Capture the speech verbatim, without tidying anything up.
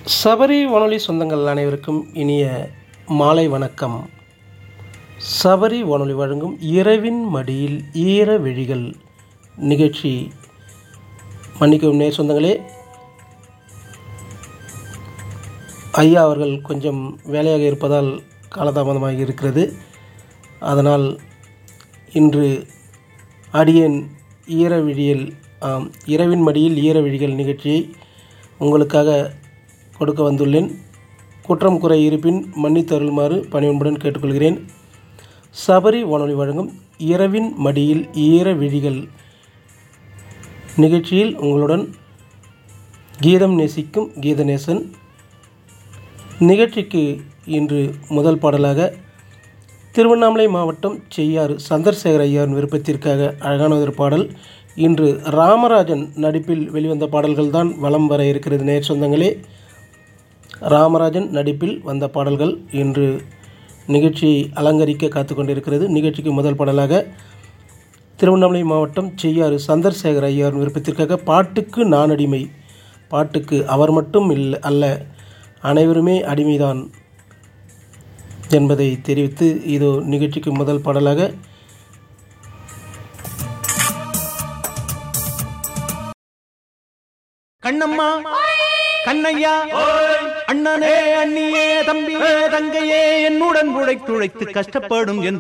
சபரி வானொலி சொந்தங்கள் அனைவருக்கும் இனிய மாலை வணக்கம். சபரி வானொலி வழங்கும் இரவின் மடியில் ஈர விழிகள் நிகழ்ச்சி. மன்னிக்கவும் நேர் சொந்தங்களே, ஐயா அவர்கள் கொஞ்சம் வேலையாக இருப்பதால் காலதாமதமாக இருக்கிறது. அதனால் இன்று அடியேன் ஈர விழியில் ஆம் இரவின் மடியில் ஈர விழிகள் நிகழ்ச்சியை உங்களுக்காக கொடுக்க வந்துள்ளேன். குற்றம் குறை இருப்பின் மன்னித்தருளுமாறு பணிவன்புடன் கேட்டுக்கொள்கிறேன். சபரி வானொலி வழங்கும் இரவின் மடியில் ஈர விழிகள் நிகழ்ச்சியில் உங்களுடன் கீதம் நேசிக்கும் கீதநேசன். நிகழ்ச்சிக்கு இன்று முதல் பாடலாக திருவண்ணாமலை மாவட்டம் செய்யாறு சந்திரசேகர் ஐயாவின் விருப்பத்திற்காக அழகான ஒரு பாடல். இன்று ராமராஜன் நடிப்பில் வெளிவந்த பாடல்கள் தான் வலம் வர இருக்கிறது. நேர் சொந்தங்களே, ராமராஜன் நடிப்பில் வந்த பாடல்கள் இன்று நிகழ்ச்சியை அலங்கரிக்க காத்து கொண்டிருக்கிறது. நிகழ்ச்சிக்கு முதல் பாடலாக திருவண்ணாமலை மாவட்டம் செய்யாறு சந்திரசேகர் ஐயாவின் விருப்பத்திற்காக பாட்டுக்கு நான் அடிமை, பாட்டுக்கு அவர் மட்டும் இல்லை அல்ல அனைவருமே அடிமைதான் என்பதை தெரிவித்து இதோ நிகழ்ச்சிக்கு முதல் பாடலாக கண்ணம்மா கண்ணையா அண்ணனே அண்ணியே தம்பியே தங்கையே என்னுடன் உழைத்துழைத்து கஷ்டப்படும் என்று